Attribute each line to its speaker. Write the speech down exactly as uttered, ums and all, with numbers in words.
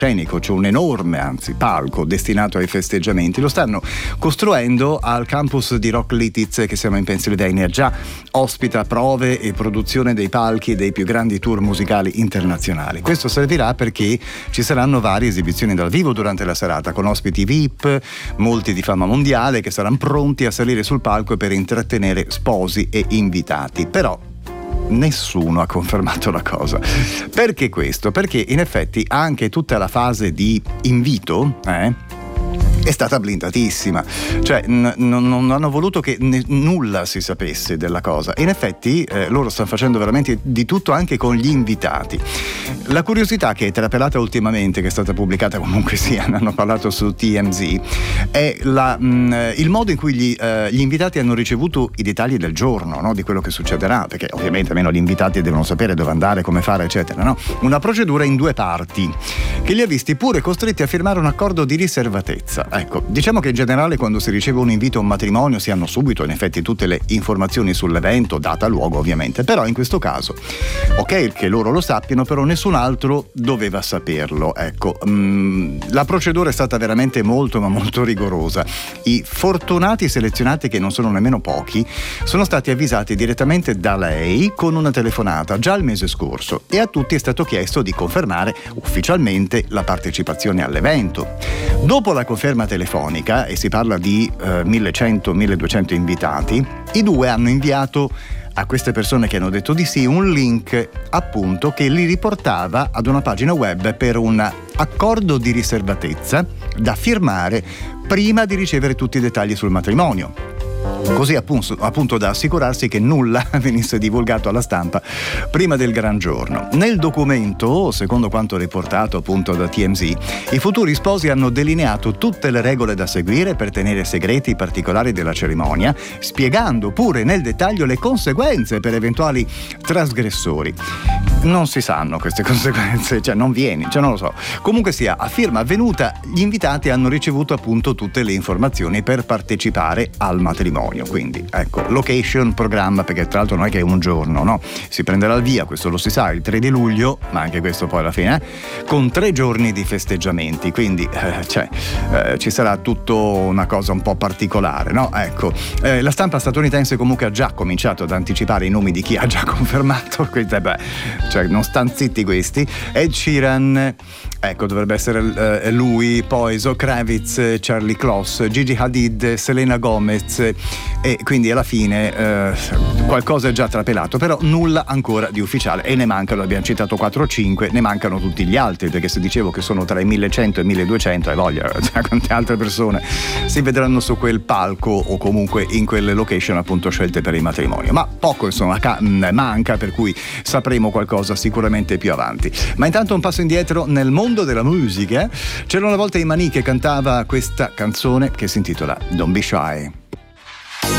Speaker 1: palcoscenico, cioè un enorme, anzi, palco destinato ai festeggiamenti. Lo stanno costruendo al campus di Rock Lititz, che siamo in Pennsylvania. Già ospita prove e produzione dei palchi dei più grandi tour musicali internazionali. Questo servirà perché ci saranno varie esibizioni dal vivo durante la serata, con ospiti V I P, molti di fama mondiale, che saranno pronti a salire sul palco per intrattenere sposi e invitati. Però nessuno ha confermato la cosa. Perché questo? Perché in effetti anche tutta la fase di invito eh, è stata blindatissima, cioè n- n- non hanno voluto che ne- nulla si sapesse della cosa. In effetti eh, loro stanno facendo veramente di tutto anche con gli invitati. La curiosità che è trapelata ultimamente, che è stata pubblicata comunque sia, ne hanno parlato su T M Z, è la, mh, il modo in cui gli, eh, gli invitati hanno ricevuto i dettagli del giorno, no? Di quello che succederà, perché ovviamente almeno gli invitati devono sapere dove andare, come fare, eccetera, no? Una procedura in due parti che li ha visti pure costretti a firmare un accordo di riservatezza. Ecco, diciamo che in generale quando si riceve un invito a un matrimonio si hanno subito in effetti tutte le informazioni sull'evento, data luogo ovviamente, però in questo caso ok che loro lo sappiano, però nessun altro doveva saperlo. Ecco, mh, la procedura è stata veramente molto ma molto rigorosa. I fortunati selezionati, che non sono nemmeno pochi, sono stati avvisati direttamente da lei con una telefonata già il mese scorso, e a tutti è stato chiesto di confermare ufficialmente la partecipazione all'evento. Dopo la conferma telefonica, e si parla di eh, millecento milleduecento invitati, i due hanno inviato a queste persone che hanno detto di sì un link appunto che li riportava ad una pagina web per un accordo di riservatezza da firmare prima di ricevere tutti i dettagli sul matrimonio. Così appunto, appunto da assicurarsi che nulla venisse divulgato alla stampa prima del gran giorno. Nel documento, secondo quanto riportato appunto da T M Z, i futuri sposi hanno delineato tutte le regole da seguire per tenere segreti i particolari della cerimonia, spiegando pure nel dettaglio le conseguenze per eventuali trasgressori. Non si sanno queste conseguenze, cioè non vieni, cioè non lo so. Comunque sia, a firma avvenuta, gli invitati hanno ricevuto appunto tutte le informazioni per partecipare al matrimonio. Quindi ecco, location, programma, perché tra l'altro non è che è un giorno, no? Si prenderà il via, questo lo si sa, il tre di luglio, ma anche questo poi alla fine, eh? Con tre giorni di festeggiamenti, quindi eh, cioè, eh, ci sarà tutto una cosa un po' particolare, no? Ecco, eh, la stampa statunitense comunque ha già cominciato ad anticipare i nomi di chi ha già confermato, quindi, beh, cioè non stan zitti questi. Ed Sheeran, ecco, dovrebbe essere eh, lui, poi Zoe Kravitz, Charlie Kloss, Gigi Hadid, Selena Gomez, e quindi alla fine eh, qualcosa è già trapelato, però nulla ancora di ufficiale, e ne mancano, abbiamo citato quattro o cinque, ne mancano tutti gli altri, perché se dicevo che sono tra i millecento e i milleduecento, hai voglia, cioè, quante altre persone si vedranno su quel palco o comunque in quelle location appunto scelte per il matrimonio. Ma poco insomma ca- manca, per cui sapremo qualcosa sicuramente più avanti. Ma intanto un passo indietro nel mondo della musica. C'era una volta i Maní che cantava questa canzone che si intitola Don't Be Shy.